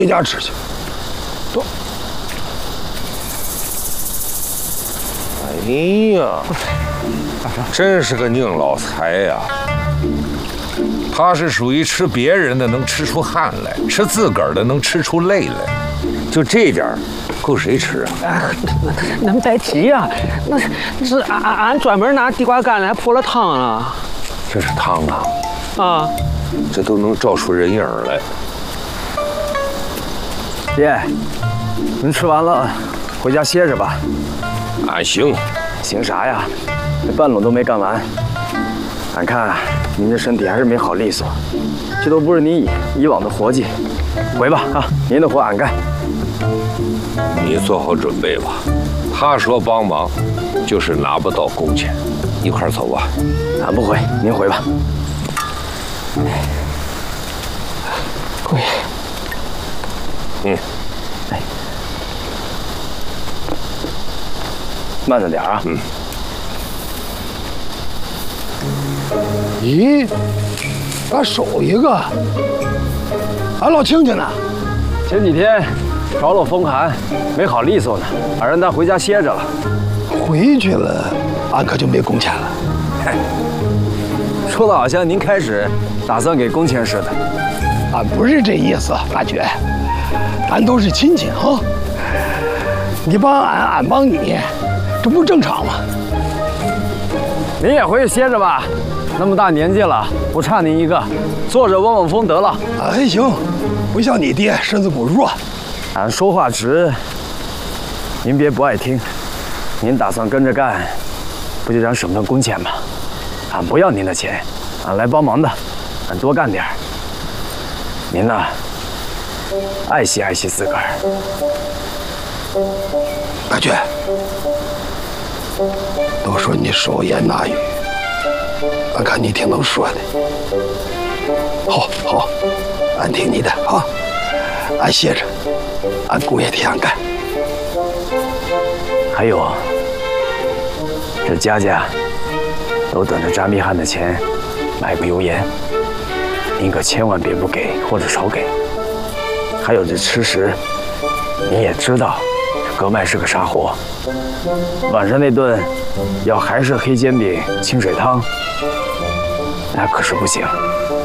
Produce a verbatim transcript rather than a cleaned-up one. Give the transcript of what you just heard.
回家吃去。走。 哎呀，真是个宁老财呀！他是属于吃别人的能吃出汗来，吃自个儿的能吃出泪来。就这点儿，够谁吃啊？ 哎，那别提呀，那那是俺俺俺专门拿地瓜干来泼了汤啊。 这是汤啊！ 啊， 这都能照出人影来。 爹，您吃完了，回家歇着吧。 俺行。 行啥呀？这半垄都没干完。俺看您这身体还是没好利索，这都不是您以以往的活计。回吧啊，您的活俺干。 你做好准备吧。他说帮忙，就是拿不到工钱。一块儿走吧。 俺不回，您回吧。 贵。 嗯。 哎。慢着点啊。 嗯。 咦，俺手一个，俺老亲戚呢？ 前几天着了风寒，没好利索呢，俺让他回家歇着了。 回去了，俺可就没工钱了。 说的好像您开始打算给工钱似的。 俺不是这意思，大觉，咱都是亲戚啊。你帮俺，俺帮你，这不正常吗？ 您也回去歇着吧，那么大年纪了，不差您一个，坐着望望风得了。 还行，不像你爹身子骨弱。 俺说话直，您别不爱听。您打算跟着干，不就想省份工钱吗？俺不要您的钱，俺来帮忙的，俺多干点儿。您呢，爱惜爱惜自个儿。 大觉，都说你手言纳语，俺看你挺能说的。好，好，俺听你的啊，俺歇着，俺姑爷替俺干。 还有，这家家都等着扎密汉的钱买个油盐，您可千万别不给或者少给。还有这吃食，你也知道，割麦是个啥活。晚上那顿要还是黑煎饼、清水汤，那可是不行。